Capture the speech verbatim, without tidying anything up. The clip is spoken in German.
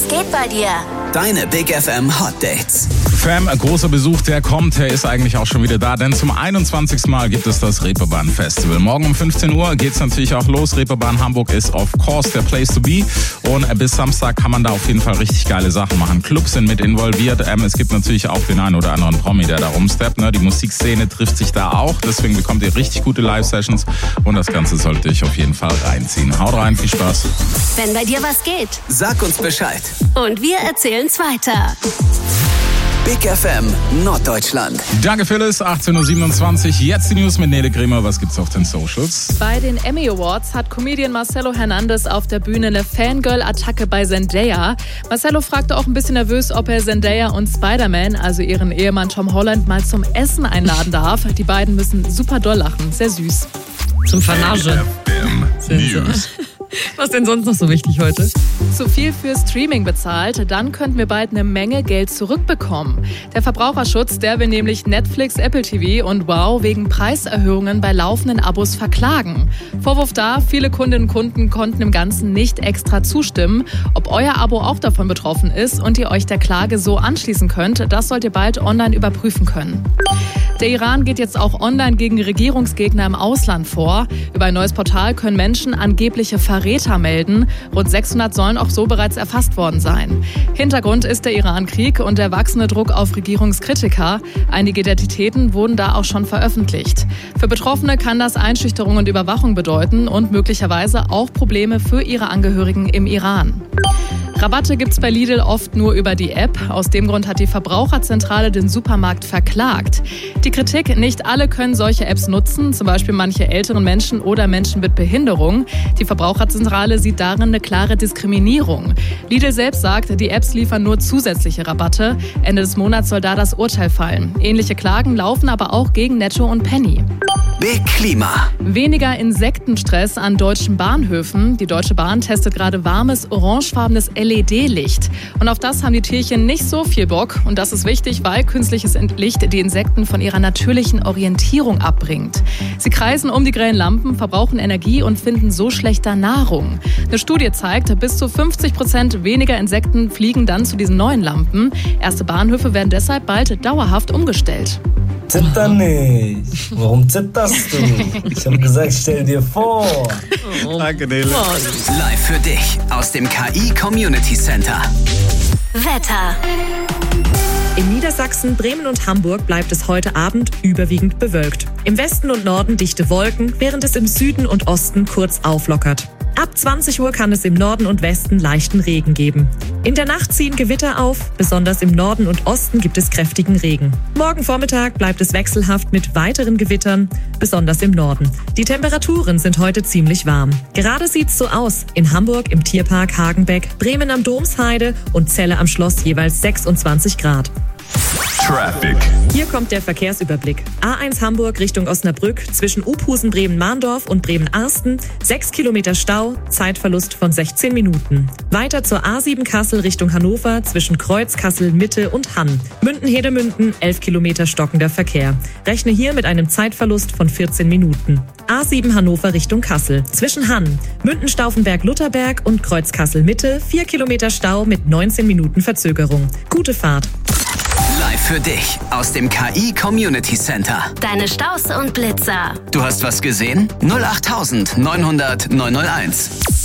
Was geht bei dir? Deine Big F M Hot Dates. Fam, großer Besuch, der kommt, der ist eigentlich auch schon wieder da, denn zum einundzwanzigsten Mal gibt es das Reeperbahn Festival. Morgen um fünfzehn Uhr geht's natürlich auch los. Reeperbahn Hamburg ist of course der Place to be und bis Samstag kann man da auf jeden Fall richtig geile Sachen machen. Clubs sind mit involviert, ähm, es gibt natürlich auch den einen oder anderen Promi, der da rumsteppt. Ne? Die Musikszene trifft sich da auch, deswegen bekommt ihr richtig gute Live-Sessions und das Ganze sollte ich auf jeden Fall reinziehen. Haut rein, viel Spaß. Wenn bei dir was geht, Sag uns Bescheid. und wir erzählen's weiter. Big F M Norddeutschland. Danke Phyllis, achtzehn Uhr siebenundzwanzig. Jetzt die News mit Nele Grimmer. Was gibt's auf den Socials? Bei den Emmy Awards hat Comedian Marcelo Hernandez auf der Bühne eine Fangirl-Attacke bei Zendaya. Marcelo fragte auch ein bisschen nervös, ob er Zendaya und Spider-Man, also ihren Ehemann Tom Holland, mal zum Essen einladen darf. Die beiden müssen super doll lachen. Sehr süß. Zum Vernage. News. Was denn sonst noch so wichtig heute? Zu viel für Streaming bezahlt, dann könnten wir bald eine Menge Geld zurückbekommen. Der Verbraucherschutz, der will nämlich Netflix, Apple T V und Wow wegen Preiserhöhungen bei laufenden Abos verklagen. Vorwurf da, viele Kundinnen und Kunden konnten im Ganzen nicht extra zustimmen. Ob euer Abo auch davon betroffen ist und ihr euch der Klage so anschließen könnt, das sollt ihr bald online überprüfen können. Der Iran geht jetzt auch online gegen Regierungsgegner im Ausland vor. Über ein neues Portal können Menschen angebliche Verräter melden. Rund sechshundert sollen auch so bereits erfasst worden sein. Hintergrund ist der Iran-Krieg und der wachsende Druck auf Regierungskritiker. Einige Identitäten wurden da auch schon veröffentlicht. Für Betroffene kann das Einschüchterung und Überwachung bedeuten und möglicherweise auch Probleme für ihre Angehörigen im Iran. Rabatte gibt's bei Lidl oft nur über die App. Aus dem Grund hat die Verbraucherzentrale den Supermarkt verklagt. Die Kritik, nicht alle können solche Apps nutzen, zum Beispiel manche älteren Menschen oder Menschen mit Behinderung. Die Verbraucherzentrale sieht darin eine klare Diskriminierung. Lidl selbst sagt, die Apps liefern nur zusätzliche Rabatte. Ende des Monats soll da das Urteil fallen. Ähnliche Klagen laufen aber auch gegen Netto und Penny. Big Klima. Weniger Insektenstress an deutschen Bahnhöfen. Die Deutsche Bahn testet gerade warmes, orangefarbenes L E D-Licht. Und auf das haben die Tierchen nicht so viel Bock. Und das ist wichtig, weil künstliches Licht die Insekten von ihrer natürlichen Orientierung abbringt. Sie kreisen um die grellen Lampen, verbrauchen Energie und finden so schlechter Nahrung. Eine Studie zeigt, bis zu fünfzig Prozent weniger Insekten fliegen dann zu diesen neuen Lampen. Erste Bahnhöfe werden deshalb bald dauerhaft umgestellt. Zitter nicht. Warum zitterst du? Ich habe gesagt, stell dir vor. Danke, Nele. Live für dich aus dem K I Community Center. Wetter. In Niedersachsen, Bremen und Hamburg bleibt es heute Abend überwiegend bewölkt. Im Westen und Norden dichte Wolken, während es im Süden und Osten kurz auflockert. Ab zwanzig Uhr kann es im Norden und Westen leichten Regen geben. In der Nacht ziehen Gewitter auf, besonders im Norden und Osten gibt es kräftigen Regen. Morgen Vormittag bleibt es wechselhaft mit weiteren Gewittern, besonders im Norden. Die Temperaturen sind heute ziemlich warm. Gerade sieht's so aus. In Hamburg im Tierpark Hagenbeck, Bremen am Domsheide und Celle am Schloss jeweils sechsundzwanzig Grad. Traffic. Hier kommt der Verkehrsüberblick. A eins Hamburg Richtung Osnabrück zwischen Uphusen Bremen-Mahndorf und Bremen-Arsten. sechs Kilometer Stau, Zeitverlust von sechzehn Minuten. Weiter zur A sieben Kassel Richtung Hannover zwischen Kreuz, Kassel, Mitte und Hann. Münden-Hedemünden, elf Kilometer stockender Verkehr. Rechne hier mit einem Zeitverlust von vierzehn Minuten. A sieben Hannover Richtung Kassel. Zwischen Hann, Münden-Stauffenberg-Lutherberg und Kreuz-Kassel-Mitte vier Kilometer Stau mit neunzehn Minuten Verzögerung. Gute Fahrt. Live für dich aus dem K I Community Center. Deine Staus und Blitzer. Du hast was gesehen? null acht neun null null neun null eins.